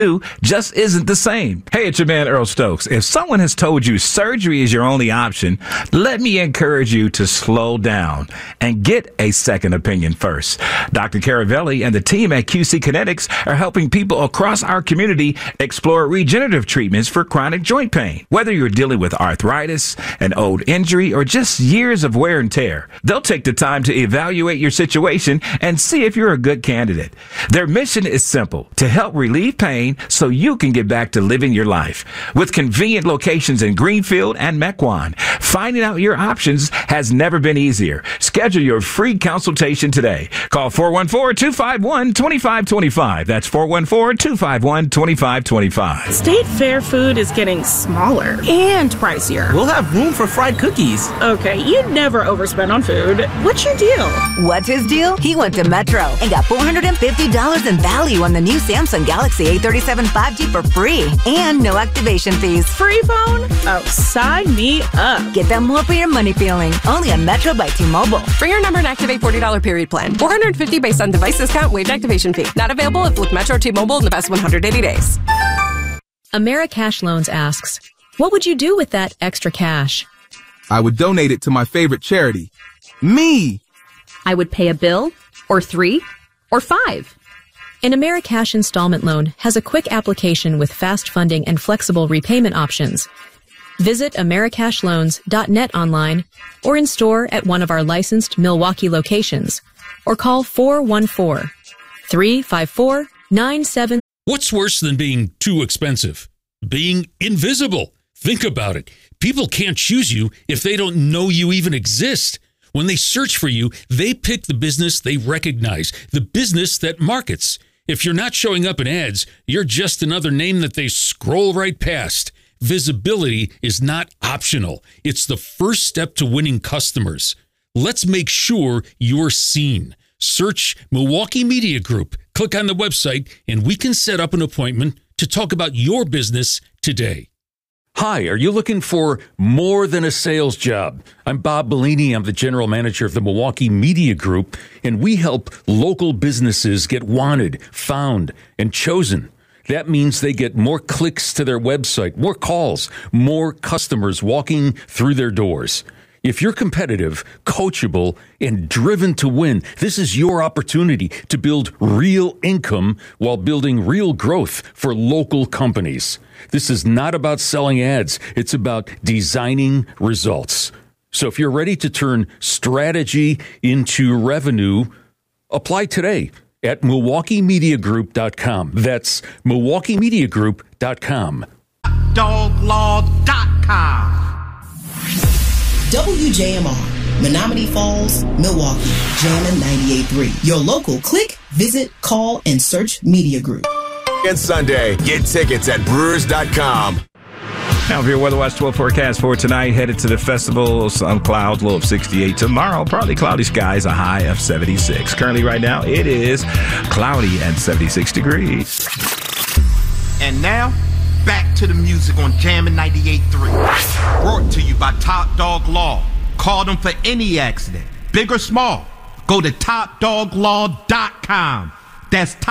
just isn't the same. Hey, it's your man Earl Stokes. If someone has told you surgery is your only option, let me encourage you to slow down and get a second opinion first. Dr. Caravelli and the team at QC Kinetics are helping people across our community explore regenerative treatments for chronic joint pain. Whether you're dealing with arthritis, an old injury, or just years of wear and tear, they'll take the time to evaluate your situation and see if you're a good candidate. Their mission is simple: to help relieve pain so you can get back to living your life. With convenient locations in Greenfield and Mequon, finding out your options has never been easier. Schedule your free consultation today. Call 414-251-2525. That's 414-251-2525. State Fair food is getting smaller and pricier. We'll have room for fried cookies. Okay, you'd never overspend on food. What's your deal? What's his deal? He went to Metro and got $450 in value on the new Samsung Galaxy A37 5G for free and no activation fees. Free phone? Oh, sign me up. Get that more for your money feeling. Only on Metro by T-Mobile. For your number and activate $40 period plan. $450 based on device discount, waived activation fee. Not available if with Metro T-Mobile in the past 180 days. AmeriCash Loans asks, what would you do with that extra cash? I would donate it to my favorite charity. Me! I would pay a bill, or 3, or 5. An AmeriCash installment loan has a quick application with fast funding and flexible repayment options. Visit AmeriCashLoans.net online or in store at one of our licensed Milwaukee locations, or call 414-354-97. What's worse than being too expensive? Being invisible. Think about it. People can't choose you if they don't know you even exist. When they search for you, they pick the business they recognize, the business that markets. If you're not showing up in ads, you're just another name that they scroll right past. Visibility is not optional. It's the first step to winning customers. Let's make sure you're seen. Search Milwaukee Media Group. Click on the website, and we can set up an appointment to talk about your business today. Hi, are you looking for more than a sales job? I'm Bob Bellini. I'm the general manager of the Milwaukee Media Group, and we help local businesses get wanted, found, and chosen. That means they get more clicks to their website, more calls, more customers walking through their doors. If you're competitive, coachable, and driven to win, this is your opportunity to build real income while building real growth for local companies. This is not about selling ads. It's about designing results. So if you're ready to turn strategy into revenue, apply today at MilwaukeeMediaGroup.com. That's MilwaukeeMediaGroup.com. Doglaw.com. WJMR, Menominee Falls, Milwaukee, Jammin' 98.3. Your local click, visit, call, and search media group. And Sunday, get tickets at Brewers.com. Now, for your Weather Watch 12 forecast for tonight, headed to the festival, some clouds, low of 68. Tomorrow, partly cloudy skies, a high of 76. Currently, right now, it is cloudy and 76 degrees. And now, back to the music on Jammin' 98.3. Brought to you by Top Dog Law. Call them for any accident, big or small. Go to TopDogLaw.com. That's